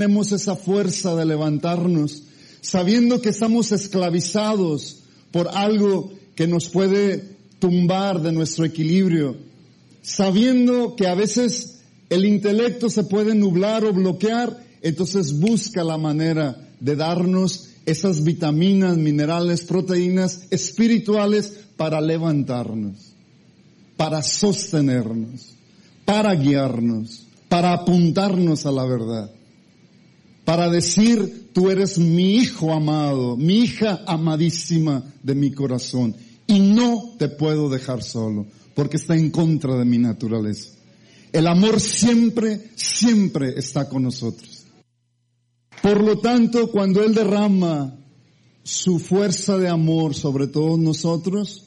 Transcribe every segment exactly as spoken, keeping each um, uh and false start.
tenemos esa fuerza de levantarnos, sabiendo que estamos esclavizados por algo que nos puede tumbar de nuestro equilibrio, sabiendo que a veces el intelecto se puede nublar o bloquear, entonces busca la manera de darnos esas vitaminas, minerales, proteínas espirituales para levantarnos, para sostenernos, para guiarnos, para apuntarnos a la verdad, para decir, tú eres mi hijo amado, mi hija amadísima de mi corazón, y no te puedo dejar solo, porque está en contra de mi naturaleza. El amor siempre, siempre está con nosotros. Por lo tanto, cuando Él derrama su fuerza de amor sobre todos nosotros,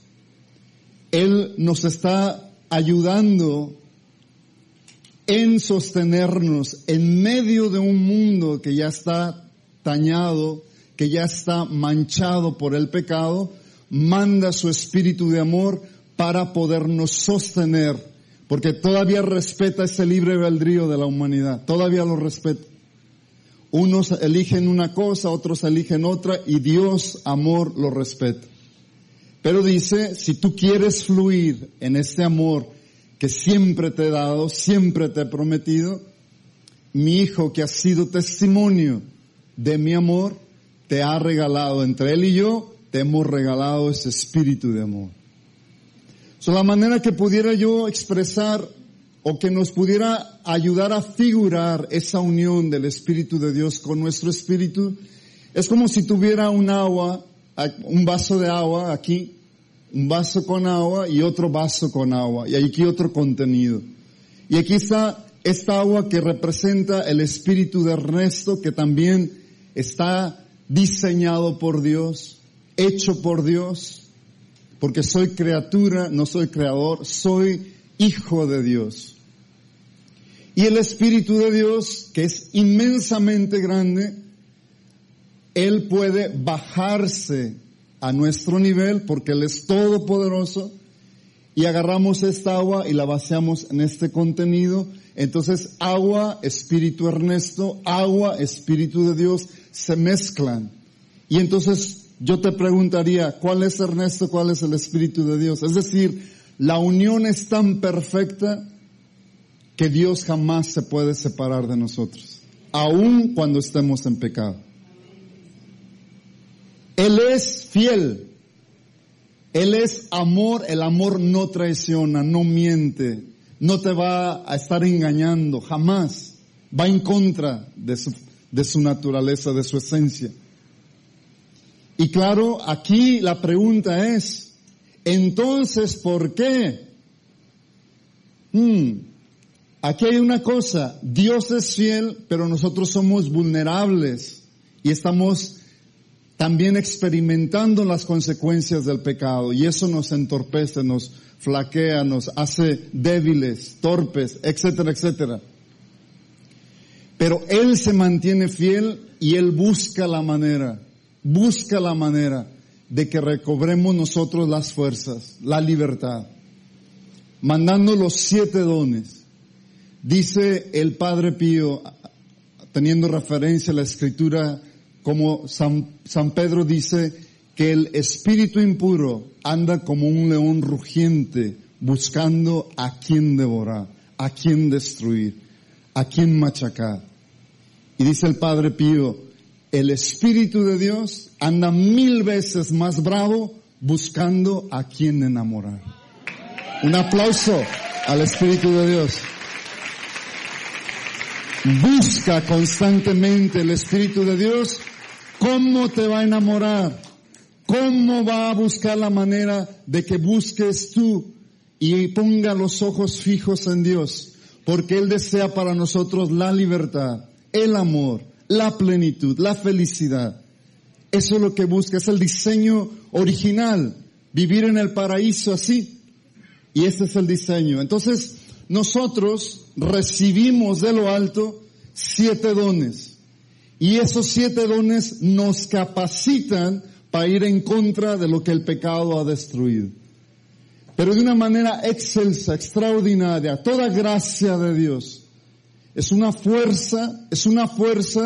Él nos está ayudando en sostenernos en medio de un mundo que ya está dañado, que ya está manchado por el pecado. Manda su espíritu de amor para podernos sostener, porque todavía respeta ese libre albedrío de la humanidad, todavía lo respeta. Unos eligen una cosa, otros eligen otra, y Dios, amor, lo respeta. Pero dice, si tú quieres fluir en este amor que siempre te he dado, siempre te he prometido, mi hijo que ha sido testimonio de mi amor, te ha regalado, entre él y yo, te hemos regalado ese espíritu de amor. So, la manera que pudiera yo expresar o que nos pudiera ayudar a figurar esa unión del Espíritu de Dios con nuestro espíritu, es como si tuviera un agua, un vaso de agua aquí, un vaso con agua y otro vaso con agua, y aquí otro contenido. Y aquí está esta agua que representa el espíritu de Ernesto, que también está diseñado por Dios, hecho por Dios, porque soy criatura, no soy creador, soy hijo de Dios. Y el Espíritu de Dios, que es inmensamente grande, Él puede bajarse a nuestro nivel porque Él es todopoderoso, y agarramos esta agua y la vaciamos en este contenido. Entonces agua, Espíritu Ernesto, agua, Espíritu de Dios se mezclan. Y entonces yo te preguntaría, ¿cuál es Ernesto? ¿Cuál es el Espíritu de Dios? Es decir, la unión es tan perfecta que Dios jamás se puede separar de nosotros, aun cuando estemos en pecado. Él es fiel, Él es amor, el amor no traiciona, no miente, no te va a estar engañando, jamás, va en contra de su, de su naturaleza, de su esencia. Y claro, aquí la pregunta es, entonces, ¿por qué? Hmm, aquí hay una cosa, Dios es fiel, pero nosotros somos vulnerables y estamos también experimentando las consecuencias del pecado, y eso nos entorpece, nos flaquea, nos hace débiles, torpes, etcétera, etcétera. Pero Él se mantiene fiel y Él busca la manera, busca la manera de que recobremos nosotros las fuerzas, la libertad, mandando los siete dones. Dice el Padre Pío, teniendo referencia a la Escritura, como San, San Pedro dice que el espíritu impuro anda como un león rugiente buscando a quien devorar, a quien destruir, a quien machacar. Y dice el Padre Pío, el Espíritu de Dios anda mil veces más bravo buscando a quien enamorar. Un aplauso al Espíritu de Dios. Busca constantemente el Espíritu de Dios. ¿Cómo te va a enamorar? ¿Cómo va a buscar la manera de que busques tú y ponga los ojos fijos en Dios? Porque Él desea para nosotros la libertad, el amor, la plenitud, la felicidad. Eso es lo que busca, es el diseño original, vivir en el paraíso así. Y ese es el diseño. Entonces, nosotros recibimos de lo alto siete dones. Y esos siete dones nos capacitan para ir en contra de lo que el pecado ha destruido. Pero de una manera excelsa, extraordinaria, toda gracia de Dios. Es una fuerza, es una fuerza